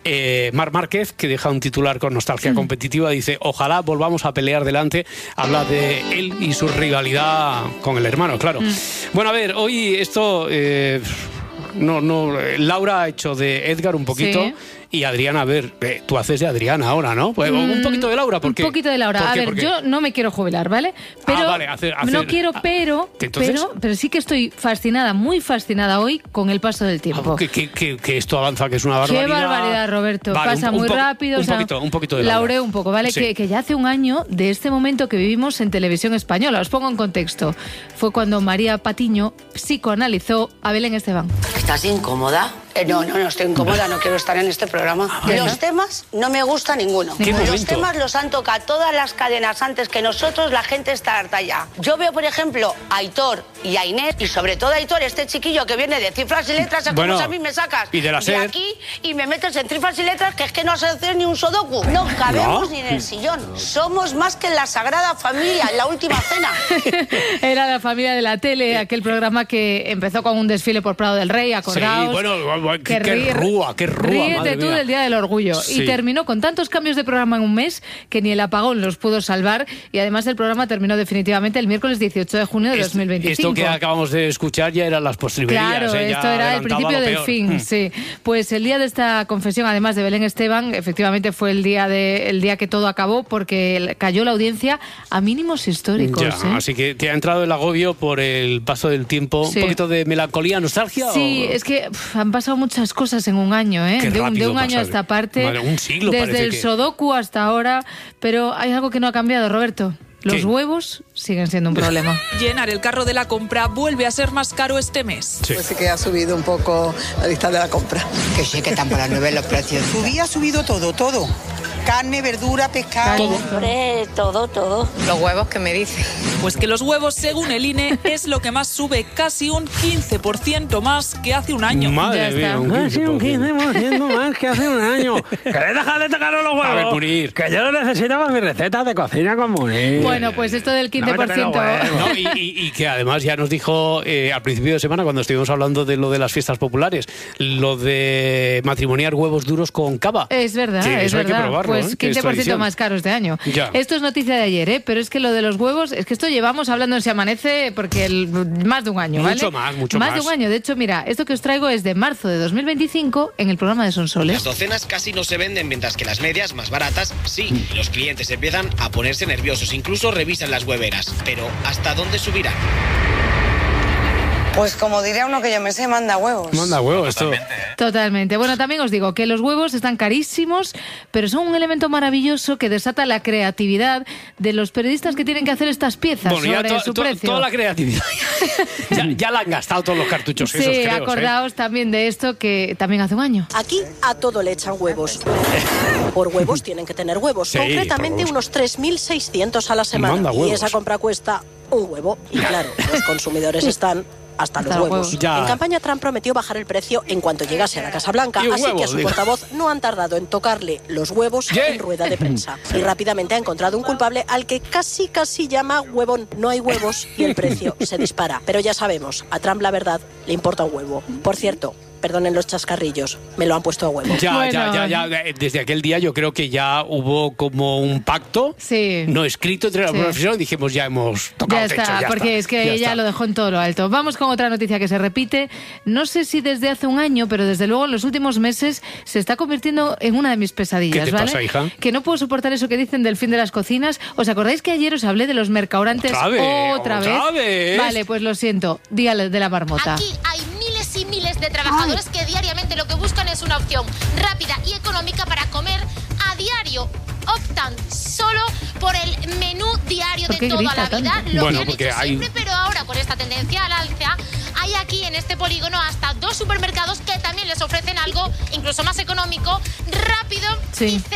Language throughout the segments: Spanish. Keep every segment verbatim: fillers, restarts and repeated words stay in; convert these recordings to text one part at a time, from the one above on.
Eh, Marc Márquez, que deja un titular con nostalgia mm. competitiva, dice: ojalá volvamos a pelear delante. Habla de él y su rivalidad con el hermano, claro. Mm. Bueno, a ver, hoy esto... Eh, no, no, Laura ha hecho de Edgar un poquito... Sí. Y Adriana, a ver, eh, tú haces de Adriana ahora, ¿no? Pues, mm, un poquito de Laura, ¿por qué? Un poquito de Laura. A ver, yo no me quiero jubilar, ¿vale? Pero ah, vale, hacer, hacer, no quiero, pero, pero, pero sí que estoy fascinada, muy fascinada hoy con el paso del tiempo. Ah, que, que, que, que esto avanza, que es una barbaridad. Qué barbaridad, Roberto. Vale, Pasa un, un muy po rápido. Un o sea, poquito, un poquito de Laura. Laureo un poco, ¿vale? Sí. Que, que ya hace un año de este momento que vivimos en televisión española. Os pongo en contexto. Fue cuando María Patiño psicoanalizó a Belén Esteban. ¿Estás incómoda? Eh, no, no, no estoy incómoda, no quiero estar en este programa. De los temas no me gusta ninguno. Los temas los han tocado todas las cadenas antes que nosotros, la gente está harta ya. Yo veo, por ejemplo, a Aitor y a Inés, y sobre todo a Aitor, este chiquillo que viene de cifras y letras, a bueno, como a mí me sacas y de, la de aquí y me metes en cifras y letras, que es que no sé hacer ni un sudoku. No cabemos ¿No? ni en el sillón. Somos más que en la Sagrada Familia, en la Última Cena. Era la familia de la tele, aquel programa que empezó con un desfile por Prado del Rey, acordaos. Sí, bueno, qué, qué rúa, qué rúa, ríete tú mía. del Día del Orgullo. Sí. Y terminó con tantos cambios de programa en un mes que ni el apagón los pudo salvar, y además el programa terminó definitivamente el miércoles dieciocho de junio de dos mil veinticinco. Esto que acabamos de escuchar ya eran las postrimerías. Claro, ¿eh? esto era el principio del fin, sí. Pues el día de esta confesión, además de Belén Esteban, efectivamente fue el día de el día que todo acabó, porque cayó la audiencia a mínimos históricos. Ya, ¿eh? Así que te ha entrado el agobio por el paso del tiempo, sí. Un poquito de melancolía, nostalgia. Sí, ¿o? es que pff, han pasado muchas cosas en un año, ¿eh? De un, de un año a esta parte. Vale, un siglo desde el que... Sudoku hasta ahora, pero hay algo que no ha cambiado, Roberto. Los ¿Qué? huevos siguen siendo un problema. Llenar el carro de la compra vuelve a ser más caro este mes. Sí. Pues sí que ha subido un poco la lista de la compra. Que sí, que están por las nubes los precios. Subí, ha subido todo, todo. Carne, verdura, pescado. Hombre, todo, todo. Los huevos, ¿qué me dice? Pues que los huevos, según el I N E, es lo que más sube, casi un quince por ciento más que hace un año. Madre mía, un casi un quince por ciento más que hace un año. ¿Queréis dejar de tocaros los huevos? A ver, Munir. Que yo lo necesitaba mis recetas de cocina con Munir. Bueno, pues esto del quince por ciento. No, no, y, y, y que además ya nos dijo eh, al principio de semana, cuando estuvimos hablando de lo de las fiestas populares, lo de matrimoniar huevos duros con cava. Es verdad, sí, es eso verdad. Hay que probarlo, pues ¿eh? quince por ciento más caro este año. Ya. Esto es noticia de ayer, ¿eh? Pero es que lo de los huevos, es que esto llevamos hablando en Se Amanece porque el, más de un año, ¿vale? Mucho más, mucho más. Más de un año. De hecho, mira, esto que os traigo es de marzo de dos mil veinticinco en el programa de Sonsoles. Las docenas casi no se venden, mientras que las medias, más baratas, sí. Los clientes empiezan a ponerse nerviosos, incluso revisan las hueveras. Pero, ¿hasta dónde subirán? Pues como diría uno que yo me sé, manda huevos. Manda huevos, esto. Totalmente, ¿eh? Totalmente. Bueno, también os digo que los huevos están carísimos, pero son un elemento maravilloso que desata la creatividad de los periodistas que tienen que hacer estas piezas bueno, sobre to, su to, precio. Toda la creatividad. ya, ya la han gastado todos los cartuchos sí, esos, creo. acordaos ¿eh? también de esto que también hace un año. Aquí a todo le echan huevos. Por huevos tienen que tener huevos. Sí, concretamente huevos. Unos tres mil seiscientos a la semana. Y esa compra cuesta un huevo. Y claro, los consumidores están... hasta, hasta los huevos. huevos. En campaña Trump prometió bajar el precio en cuanto llegase a la Casa Blanca, así huevo, que a su digo. portavoz no han tardado en tocarle los huevos ¿Qué? en rueda de prensa. Y rápidamente ha encontrado un culpable al que casi casi llama huevón. No hay huevos y el precio se dispara. Pero ya sabemos, a Trump la verdad le importa un huevo. Por cierto, perdonen los chascarrillos, me lo han puesto a huevo. Ya, bueno. ya, ya, ya. Desde aquel día yo creo que ya hubo como un pacto sí. no escrito entre la sí. profesión y dijimos ya hemos tocado ya techo. Está, ya porque está, porque es que ella está. lo dejó en todo lo alto. Vamos con otra noticia que se repite. No sé si desde hace un año, pero desde luego en los últimos meses se está convirtiendo en una de mis pesadillas. ¿Qué te ¿vale? pasa, hija? Que no puedo soportar eso que dicen del fin de las cocinas. ¿Os acordáis que ayer os hablé de los mercaurantes otra vez? Otra, ¿Otra vez? vez? Vale, pues lo siento. Día de la marmota. Aquí hay miles y miles de trabajadores Ay. que diariamente lo que buscan es una opción rápida y económica para comer a diario. Optan solo por el menú diario de toda la vida, tanto? lo bueno, que han hecho hay... siempre, pero ahora con esta tendencia al alza, hay aquí en este polígono hasta dos supermercados que también les ofrecen algo incluso más económico, rápido sí. y cerca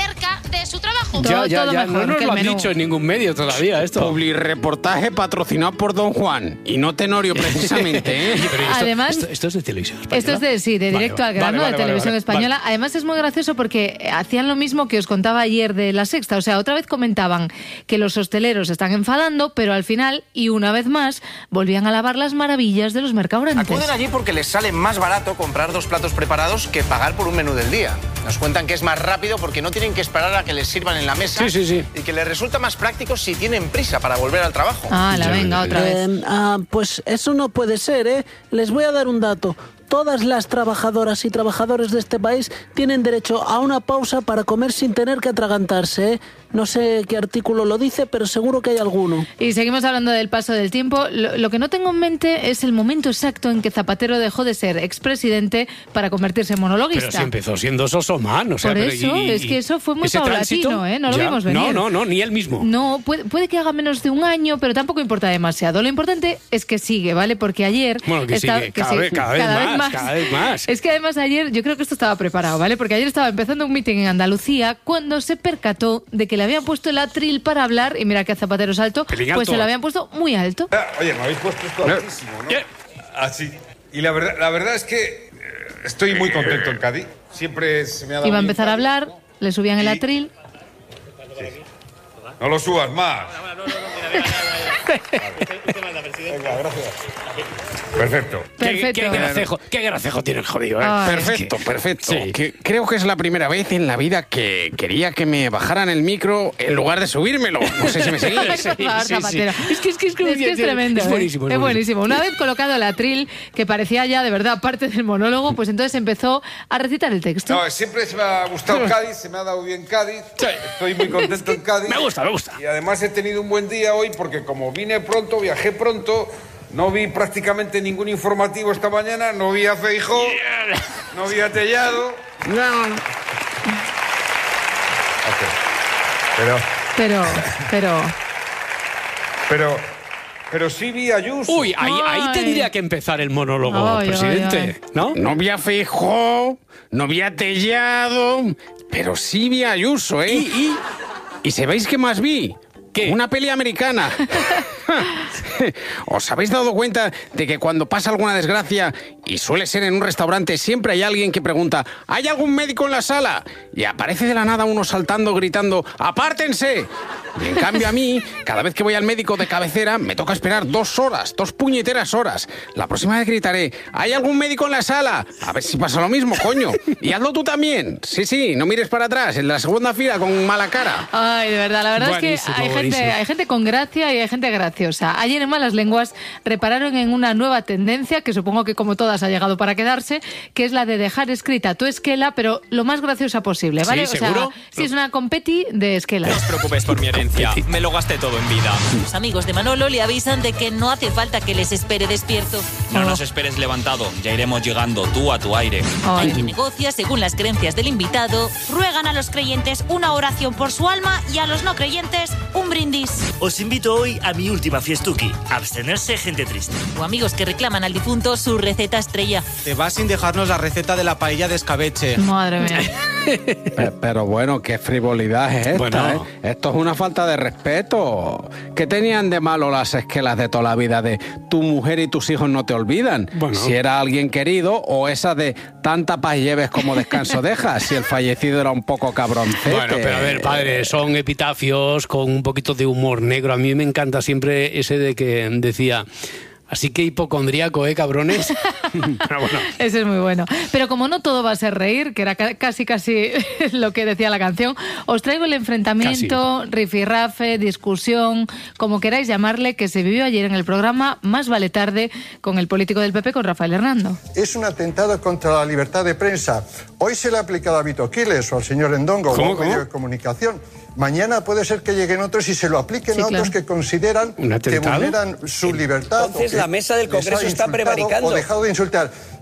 de su trabajo. Ya, Todo, ya, todo ya. mejor No nos que lo el han menú. dicho en ningún medio todavía esto. Publireportaje patrocinado por Don Juan. Y no Tenorio, precisamente, ¿eh? Oye, pero esto, Además- esto, esto es de televisión española. Esto es de, sí, de Vale, directo al vale, grano, vale, de vale, televisión vale, española. vale. Además es muy gracioso porque hacían lo mismo que os contaba ayer de La Sexta. O sea, otra vez comentaban que los hosteleros están enfadando, pero al final, y una vez más, volvían a alabar las maravillas de los mercadores. Acuden allí porque les sale más barato comprar dos platos preparados que pagar por un menú del día. Nos cuentan que es más rápido porque no tienen que esperar a que les sirvan en la mesa. Sí, sí, sí. Y que les resulta más práctico si tienen prisa para volver al trabajo. Ah, la Ya, venga, ya, otra vez. Eh, ah, pues eso no puede ser, ¿eh? Les voy a dar un dato. Todas las trabajadoras y trabajadores de este país tienen derecho a una pausa para comer sin tener que atragantarse, ¿eh? No sé qué artículo lo dice, pero seguro que hay alguno. Y seguimos hablando del paso del tiempo. Lo, lo que no tengo en mente es el momento exacto en que Zapatero dejó de ser expresidente para convertirse en monologuista. Pero si empezó siendo Sosoman, o sea, Por pero eso, y- es que eso fue muy ese paulatino, tránsito, ¿eh? No lo ya. vimos venir. No, no, no, ni él mismo. No, puede, puede que haga menos de un año, pero tampoco importa demasiado. Lo importante es que sigue, ¿vale? Porque ayer... Bueno, que sigue, cada vez- cada vez más, cada vez más. Es que además ayer, yo creo que esto estaba preparado, ¿vale? Porque ayer estaba empezando un meeting en Andalucía cuando se percató de que le habían puesto el atril para hablar, y mira que a Zapatero es alto, Pelín pues alto. se lo habían puesto muy alto. Ah, oye, me habéis puesto esto altísimo, ¿no? Así. Y la verdad, la verdad es que eh, estoy muy contento en Cádiz. Siempre se me ha dado Iba a bien empezar a Cádiz. hablar, le subían el atril. No lo subas más. Venga, gracias. Perfecto. Qué, Perfecto. qué gracejo, qué gracejo tiene el jodido, ¿eh? Ay. Perfecto, perfecto. Sí. Que creo que es la primera vez en la vida que quería que me bajaran el micro en lugar de subírmelo. No sé si me seguís. Por favor, sí, sí. Zapatero. Es que es que es, Es que es tremendo. Es ¿eh? buenísimo. Es buenísimo. Una vez colocado el atril, que parecía ya de verdad parte del monólogo, pues entonces empezó a recitar el texto. No, siempre se me ha gustado Cádiz, se me ha dado bien Cádiz. Estoy muy contento en Cádiz. Me gusta, me gusta. Y además he tenido un buen día hoy porque como vine pronto, viajé pronto, no vi prácticamente ningún informativo esta mañana, no vi a Feijóo, no vi a Tellado. No. Ok. Pero, Pero, pero... pero, pero sí vi a Ayuso. Uy, ahí, ahí Ay. tendría que empezar el monólogo, Ay, presidente, ay, ay. ¿no? No vi a Feijóo, no vi a Tellado, pero sí vi a Ayuso, ¿eh? ¿Y, y? ¿Y sabéis qué más vi? ¿Qué? Una peli americana. ¿Os habéis dado cuenta de que cuando pasa alguna desgracia, y suele ser en un restaurante, siempre hay alguien que pregunta, ¿hay algún médico en la sala? Y aparece de la nada uno saltando, gritando, ¡apártense! Y en cambio a mí, cada vez que voy al médico de cabecera, me toca esperar dos horas, dos puñeteras horas. La próxima vez gritaré, ¿hay algún médico en la sala? A ver si pasa lo mismo, coño. Y hazlo tú también. Sí, sí, no mires para atrás, en la segunda fila con mala cara. Ay, de verdad, la verdad es Buenísimo, que hay gente, buenísimo. hay gente con gracia y hay gente graciosa. Ayer en Malas Lenguas repararon en una nueva tendencia, que supongo que como todas ha llegado para quedarse, que es la de dejar escrita tu esquela, pero lo más graciosa posible, ¿vale? Sí, o sea, ¿seguro? sí, es una competi de esquelas. No os preocupéis por mi herencia, me lo gasté todo en vida. Los amigos de Manolo le avisan de que no hace falta que les espere despierto. No nos esperes levantado, ya iremos llegando tú a tu aire. Hay quien negocia según las creencias del invitado. Ruegan a los creyentes una oración por su alma y a los no creyentes un brindis. Os invito hoy a mi última fiestuki. Abstenerse, gente triste. O amigos que reclaman al difunto su receta estrella. Te vas sin dejarnos la receta de la paella de escabeche. Madre mía. Pe- Pero bueno, qué frivolidad es esta, Bueno. ¿eh? Esto es una falta de respeto. ¿Qué tenían de malo las esquelas de toda la vida de tu mujer y tus hijos no te olvidan? Bueno. Si era alguien querido, o esa de tanta paz lleves como descanso dejas, si el fallecido era un poco cabroncete. Bueno, pero a ver, padre, son epitafios con un poquito de humor negro. A mí me encanta siempre ese de que decía... Así que hipocondríaco, ¿eh, cabrones? Pero bueno. Ese es muy bueno. Pero como no todo va a ser reír, que era ca- casi casi lo que decía la canción, os traigo el enfrentamiento, rifirrafe, discusión, como queráis llamarle, que se vivió ayer en el programa Más vale tarde con el político del P P, con Rafael Hernando. Es un atentado contra la libertad de prensa. Hoy se le ha aplicado a Vito Quiles o al señor Endongo, ¿Cómo, o a medio de comunicación. Mañana puede ser que lleguen otros y se lo apliquen Sí, a otros claro. que consideran ¿Un que atentado? vulneran su libertad. Entonces o que la mesa del les ha Congreso está insultado prevaricando. O dejado de insultar.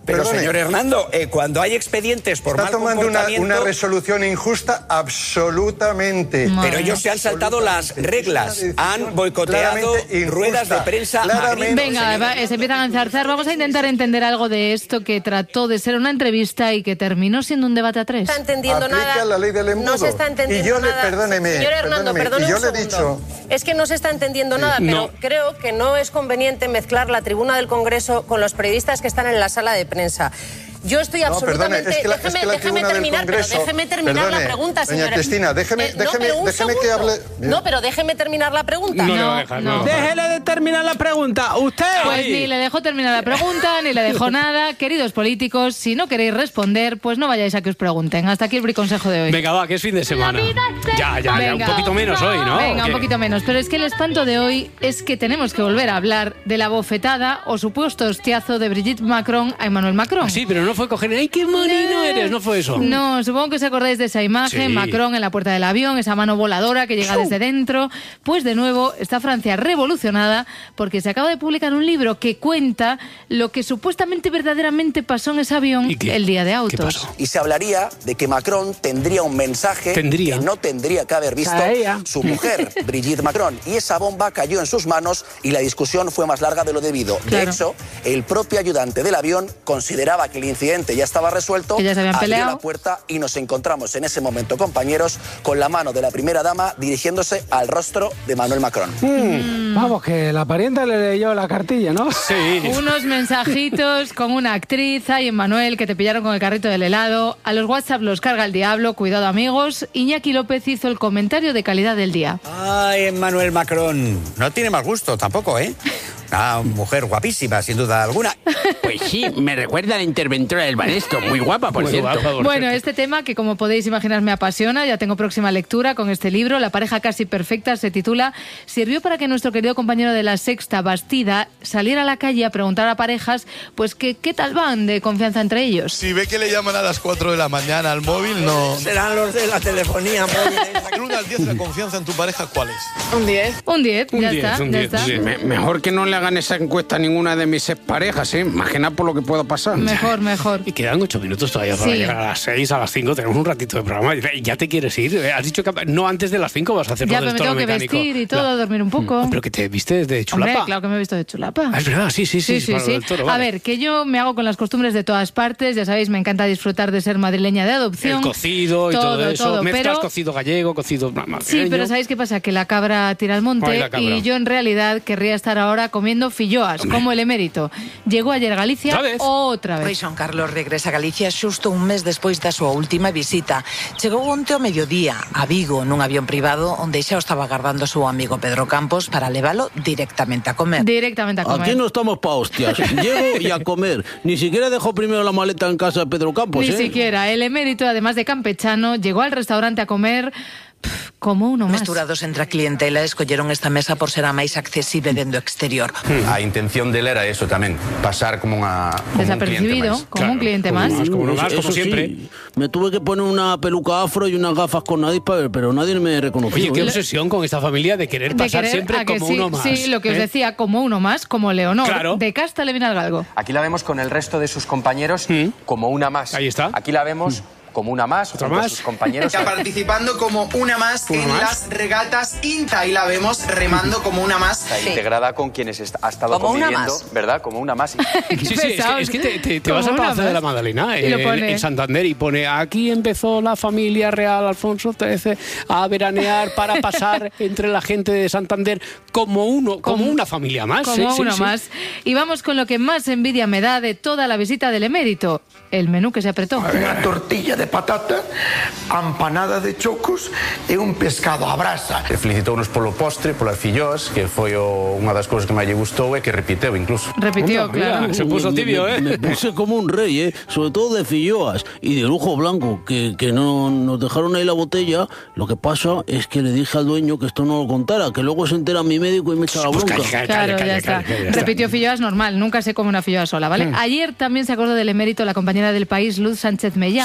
Pero, Perdone. señor Hernando, eh, cuando hay expedientes por Está mal tomando una, comportamiento... una resolución injusta absolutamente. Pero ellos se han saltado las reglas, han boicoteado ruedas de prensa. Venga, va, se empiezan a enzarzar. Vamos a intentar entender algo de esto que trató de ser una entrevista y que terminó siendo un debate a tres. No está entendiendo Aplica nada. la ley del embudo. No se está entendiendo Y yo le- nada. perdóneme, Señor Hernando, perdóneme, perdone y yo un le he segundo. dicho- Es que no se está entendiendo nada, pero No. creo que no es conveniente mezclar la tribuna del Congreso con los periodistas que están en la sala de prensa. Yo estoy No, absolutamente... perdone, es que la- déjeme es que la déjeme tribuna del terminar, pero Congreso- déjeme terminar perdone, la pregunta, doña señora. Cristina, déjeme- Eh, no, déjeme- pero un déjeme que segundo. hable- No, pero déjeme terminar la pregunta. No, no, deja, no. Déjele de terminar la pregunta. Usted. Pues ni le dejó terminar la pregunta, ni le dejó nada. Queridos políticos, si no queréis responder, pues no vayáis a que os pregunten. Hasta aquí el briconsejo de hoy. Venga, va, que es fin de semana. Ya, ya, ya, Venga. un poquito menos hoy, ¿no? Venga, ¿O un qué? poquito menos. Pero es que el espanto de hoy es que tenemos que volver a hablar de la bofetada o supuesto hostiazo de Brigitte Macron a Emmanuel Macron. Sí, pero no fue coger, ¡ay, qué monino eres! No fue eso. No, supongo que os acordáis de esa imagen, Sí. Macron en la puerta del avión, esa mano voladora que llega desde dentro. Pues de nuevo está Francia revolucionada porque se acaba de publicar un libro que cuenta lo que supuestamente verdaderamente pasó en ese avión el día de autos. Y se hablaría de que Macron tendría un mensaje Tendría. que no tendría que haber visto Caía. su mujer, Brigitte Macron. Y esa bomba cayó en sus manos y la discusión fue más larga de lo debido. Claro. De hecho, el propio ayudante del avión consideraba que el incidente ya estaba resuelto, Que ya se habían abrió peleado. la puerta y nos encontramos en ese momento, compañeros, con la mano de la primera dama dirigiéndose al rostro de Manuel Macron. Mm, Vamos, que la parienta le leyó la cartilla, ¿no? Sí. Unos mensajitos con una actriz, ay, Emmanuel, que te pillaron con el carrito del helado. A los WhatsApp los carga el diablo, cuidado amigos. Iñaki López hizo el comentario de calidad del día. Ay, Emmanuel Macron. No tiene mal gusto tampoco, ¿eh? Una mujer guapísima, sin duda alguna. Pues sí, me recuerda a la interventora del Banesto. Muy guapa, por Muy cierto. guapa, por Bueno, este tema que como podéis imaginar me apasiona, ya tengo próxima lectura con este libro, La pareja casi perfecta, se titula, sirvió para que nuestro querido compañero de La Sexta, Bastida, saliera a la calle a preguntar a parejas, pues que qué tal van de confianza entre ellos. Si ve que le llaman a las cuatro de la mañana al móvil, no... Serán los de la telefonía móvil. Del uno al diez, la confianza en tu pareja, ¿cuál es? Un diez. Un diez, ya está, ya está. Me- mejor que no le hagan esa encuesta a ninguna de mis exparejas, ¿eh? Más que nada por lo que pueda pasar. Mejor, mejor. Y quedan ocho minutos todavía para Sí. llegar a las seis, a las cinco. Tenemos un ratito de programa. Y ya te quieres ir. Has dicho que no antes de las cinco vas a hacer Ya, todo pero me esto tengo lo que mecánico. vestir y todo, dormir un poco. Pero que te viste de chulapa. Hombre, claro que me he visto de chulapa. Ah, es verdad, sí, sí, sí. Sí, sí, para lo sí. del toro, A vale. ver, que yo me hago con las costumbres de todas partes, ya sabéis, me encanta disfrutar de ser madrileña de adopción. El cocido y todo, eso. todo, Mezclas pero- cocido gallego, cocido Sí, madrileño. pero ¿sabéis qué pasa? Que la cabra tira al monte Ay, la cabra. y yo en realidad querría estar ahora comiendo filloas, como el emérito. Llegó ayer a Galicia ¿Otra vez? outra O rei vez. Juan Carlos regresa a Galicia xusto un mes despois da súa última visita. Chegou onte ao mediodía a Vigo nun avión privado onde xa o estaba agardando o seu amigo Pedro Campos para leválo directamente a comer. Directamente a comer. Aquí no estamos pa' hostias. Llego y a comer. Ni siquiera dejó primero la maleta en casa de Pedro Campos, Ni ¿eh? siquiera. El emérito, además de campechano, llegó al restaurante a comer pff, como uno más. Mesturados entre a clientela, escolleron esta mesa por ser a máis accesible dende o exterior. A intención dele era eso tamén, pasar como unha como un Desapercibido, cliente máis. como un cliente más. Eso sí, me tuve que poner una peluca afro y unas gafas con nariz, pa- pero nadie me reconoció. Oye, qué ¿eh? obsesión con esta familia de querer De pasar querer siempre a que como sí, uno más. Sí, lo que os ¿eh? decía, como uno más, como Leonor. Claro. De casta le viene al galgo. Aquí la vemos con el resto de sus compañeros como una más. Ahí está. Aquí la vemos como una más, ¿Otra junto a más? sus compañeros. Está participando como una más ¿Una en más? las regatas INTA y la vemos remando como una más. Está integrada con quienes est- ha estado Como una conviviendo, más. ¿verdad? Como una más. Sí, sí, es que, es que te, te- te Como vas al una Palacio de la más. Magdalena Y lo eh, pone. en Santander y pone aquí empezó la familia real Alfonso trece a veranear para pasar entre la gente de Santander como uno, como, una familia más. Como sí, sí, uno sí. más. Y vamos con lo que más envidia me da de toda la visita del emérito. El menú que se apretó. Unha tortilla de patata, empanada de chocos e un pescado a brasa. Felicitounos polo postre, polas filloas, que foi o, unha das cousas que máis lle gustou e que repiteu incluso. Repitió, claro. se puso tibio, ¿eh? Me, me puse como un rey, ¿eh? Sobre todo de filloas y de lujo blanco, que, que no nos dejaron ahí la botella. Lo que pasa es que le dije al dueño que esto no lo contara, que luego se entera mi médico y me echa la bronca. Claro, ya está. Repitió filloas normal, nunca se come una filloa sola, ¿vale? Mm. Ayer también se acordó del emérito la compañera del País, Luz Sánchez Mellado. Seguro,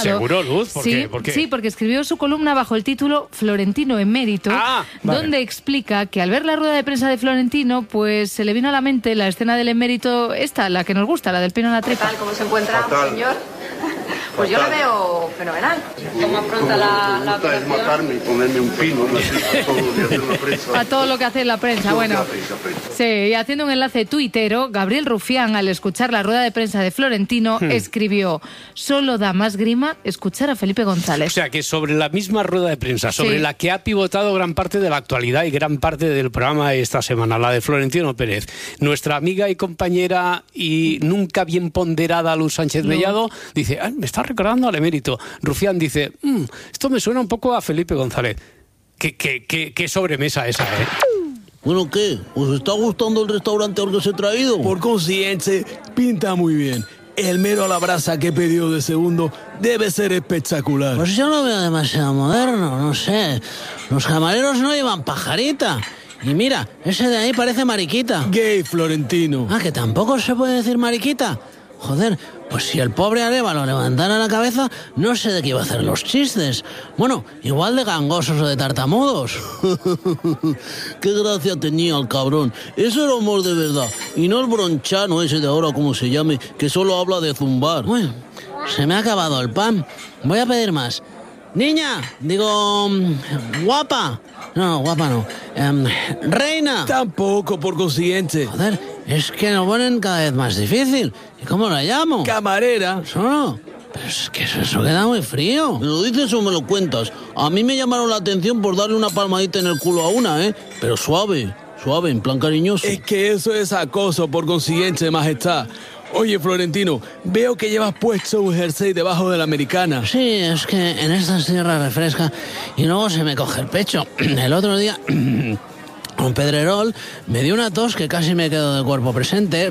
Luz? ¿Por sí, qué? ¿Por qué? Sí, porque escribió su columna bajo el título Florentino emérito, ah, vale. donde explica que al ver la rueda de prensa de Florentino, pues se le vino a la mente la escena del emérito, esta, la que nos gusta, la del pino en la tripa. ¿Qué tal? ¿Cómo se encuentra, Fatal. señor? Pues yo le veo fenomenal. ¿Cómo afronta la, la operación? Es matarme y ponerme un pino en la tripa todo lo que hace la prensa. A todo lo que hace la prensa, bueno. Sí, y haciendo un enlace tuitero, Gabriel Rufián, al escuchar la rueda de prensa de Florentino, hmm. escribió: solo da más grima escuchar a Felipe González. O sea, que sobre la misma rueda de prensa, sobre sí. la que ha pivotado gran parte de la actualidad y gran parte del programa de esta semana, la de Florentino Pérez, nuestra amiga y compañera y nunca bien ponderada Luz Sánchez no. Mellado, dice, ah, me está recordando al emérito. Rufián dice, mmm, esto me suena un poco a Felipe González. Qué, qué, qué, qué sobremesa esa, ¿eh? Bueno, ¿qué? ¿Os está gustando el restaurante al que os he traído? Por consiguiente, pinta muy bien. El mero a la brasa que he pedido de segundo debe ser espectacular. Pues yo lo veo demasiado moderno, no sé. Los camareros no llevan pajarita. Y mira, ese de ahí parece mariquita. Gay, Florentino. Ah, que tampoco se puede decir mariquita. Joder, pues si el pobre Arévalo levantara la cabeza, no sé de qué iba a hacer los chistes. Bueno, igual de gangosos o de tartamudos. Qué gracia tenía el cabrón. Eso era humor de verdad. Y no el bronchano ese de ahora, como se llame, que solo habla de zumbar. Bueno, se me ha acabado el pan. Voy a pedir más. Niña, digo, guapa. No, guapa no. Um, reina. Tampoco, por consiguiente. Joder, es que lo ponen cada vez más difícil. ¿Y cómo la llamo? Camarera. Solo. Pero es que eso, eso queda muy frío. ¿Me lo dices o me lo cuentas? A mí me llamaron la atención por darle una palmadita en el culo a una, ¿eh? Pero suave, suave, en plan cariñoso. Es que eso es acoso, por consiguiente, majestad. Oye, Florentino, veo que llevas puesto un jersey debajo de la americana. Sí, es que en estas tierras refresca y luego se me coge el pecho. El otro día, un Pedrerol me dio una tos que casi me quedó de cuerpo presente.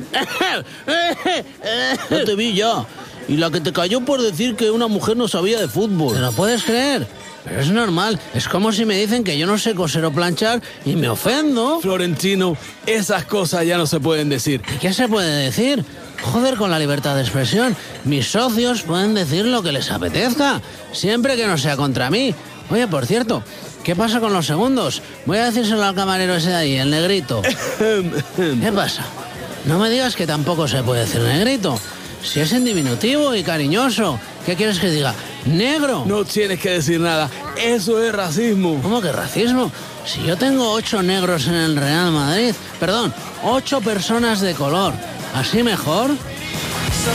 Ya te vi ya. Y la que te cayó por decir que una mujer no sabía de fútbol. ¿Te lo puedes creer? Pero es normal, es como si me dicen que yo no sé coser o planchar y me ofendo. Florentino, esas cosas ya no se pueden decir. ¿Y qué se puede decir? Joder, con la libertad de expresión. Mis socios pueden decir lo que les apetezca, siempre que no sea contra mí. Oye, por cierto, ¿qué pasa con los segundos? Voy a decírselo al camarero ese de ahí, el negrito. ¿Qué pasa? No me digas que tampoco se puede decir negrito. Si es en diminutivo y cariñoso. ¿Qué quieres que diga? ¿Negro? No tienes que decir nada. Eso es racismo. ¿Cómo que racismo? Si yo tengo ocho negros en el Real Madrid. Perdón, ocho personas de color. ¿Así mejor?